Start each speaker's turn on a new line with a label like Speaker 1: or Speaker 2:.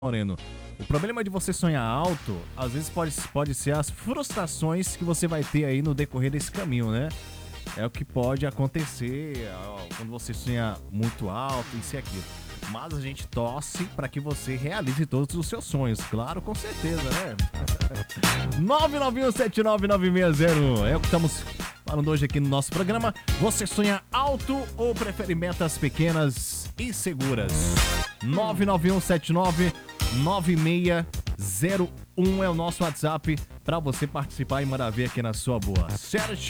Speaker 1: Moreno, o problema de você sonhar alto, às vezes pode ser as frustrações que você vai ter aí no decorrer desse caminho, né? É o que pode acontecer quando você sonha muito alto, isso e aquilo. Mas a gente torce para que você realize todos os seus sonhos, claro, com certeza, né? 991799601 é o que estamos falando hoje aqui no nosso programa. Você sonha alto ou prefere metas pequenas e seguras? 991799601 é o nosso WhatsApp para você participar e mandar ver aqui na sua boa. Certo?